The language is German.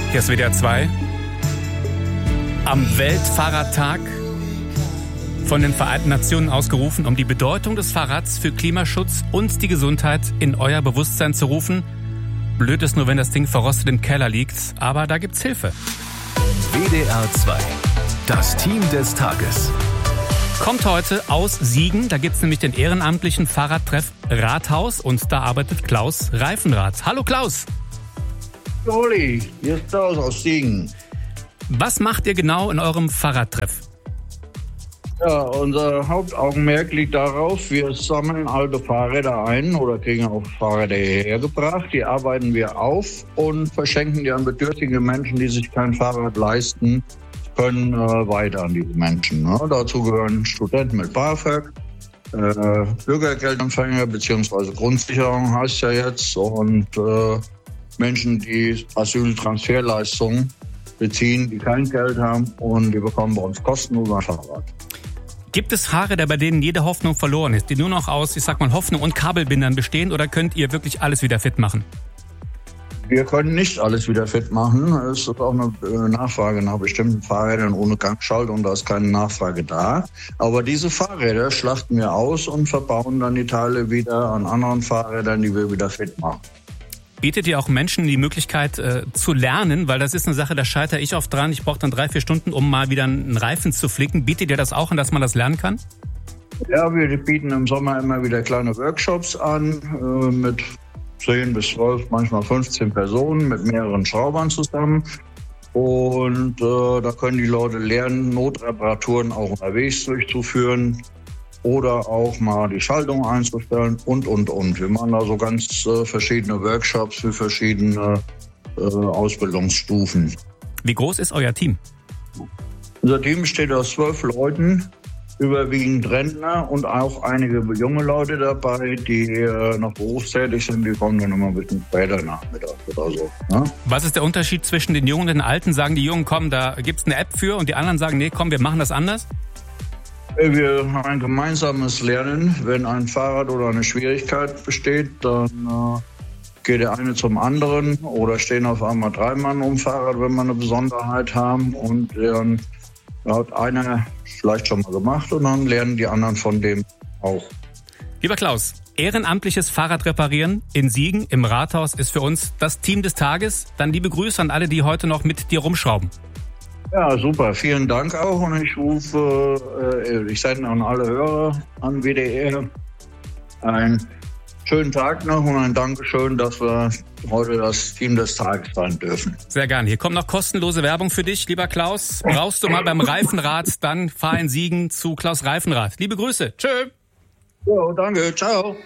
Hier ist WDR 2. Am Weltfahrradtag von den Vereinten Nationen ausgerufen, um die Bedeutung des Fahrrads für Klimaschutz und die Gesundheit in euer Bewusstsein zu rufen. Blöd ist nur, wenn das Ding verrostet im Keller liegt, aber da gibt's Hilfe. WDR 2, das Team des Tages. Kommt heute aus Siegen, da gibt's nämlich den ehrenamtlichen Fahrradtreff Rathaus und da arbeitet Klaus Reifenrath. Hallo Klaus! Oli, hier ist Klaus aus Siegen. Was macht ihr genau in eurem Fahrradtreff? Ja, unser Hauptaugenmerk liegt darauf, wir sammeln alte Fahrräder ein oder kriegen auch Fahrräder hierher gebracht. Die arbeiten wir auf und verschenken die an bedürftige Menschen, die sich kein Fahrrad leisten können, weiter an diese Menschen. Ne? Dazu gehören Studenten mit BAföG, Bürgergeldempfänger bzw. Grundsicherung heißt ja jetzt und Menschen, die Asyltransferleistungen beziehen, die kein Geld haben und die bekommen bei uns kostenlos ein Fahrrad. Gibt es Fahrräder, bei denen jede Hoffnung verloren ist, die nur noch aus, Hoffnung und Kabelbindern bestehen, oder könnt ihr wirklich alles wieder fit machen? Wir können nicht alles wieder fit machen. Es ist auch eine Nachfrage nach bestimmten Fahrrädern ohne Gangschaltung, da ist keine Nachfrage da. Aber diese Fahrräder schlachten wir aus und verbauen dann die Teile wieder an anderen Fahrrädern, die wir wieder fit machen. Bietet ihr auch Menschen die Möglichkeit zu lernen? Weil das ist eine Sache, da scheitere ich oft dran. Ich brauche dann 3-4 Stunden, um mal wieder einen Reifen zu flicken. Bietet ihr das auch an, dass man das lernen kann? Ja, wir bieten im Sommer immer wieder kleine Workshops an mit 10 bis 12, manchmal 15 Personen mit mehreren Schraubern zusammen. Und da können die Leute lernen, Notreparaturen auch unterwegs durchzuführen. Oder auch mal die Schaltung einzustellen und. Wir machen da so ganz verschiedene Workshops für verschiedene Ausbildungsstufen. Wie groß ist euer Team? Unser Team besteht aus 12 Leuten, überwiegend Rentner und auch einige junge Leute dabei, die noch berufstätig sind. Die kommen dann immer ein bisschen später nachmittags oder so. Ne? Was ist der Unterschied zwischen den Jungen und den Alten? Sagen die Jungen, komm, da gibt's eine App für, und die anderen sagen, nee, komm, wir machen das anders? Wir haben ein gemeinsames Lernen. Wenn ein Fahrrad oder eine Schwierigkeit besteht, dann geht der eine zum anderen oder stehen auf einmal 3 Mann um Fahrrad, wenn wir eine Besonderheit haben. Und dann hat einer vielleicht schon mal gemacht und dann lernen die anderen von dem auch. Lieber Klaus, ehrenamtliches Fahrradreparieren in Siegen im Rathaus ist für uns das Team des Tages. Dann liebe Grüße an alle, die heute noch mit dir rumschrauben. Ja, super. Vielen Dank auch. Und ich sende an alle Hörer an WDR einen schönen Tag noch und ein Dankeschön, dass wir heute das Team des Tages sein dürfen. Sehr gerne. Hier kommt noch kostenlose Werbung für dich, lieber Klaus. Brauchst du mal beim Reifenrath, dann fahr in Siegen zu Klaus Reifenrath. Liebe Grüße. Tschö. Ja, danke. Ciao.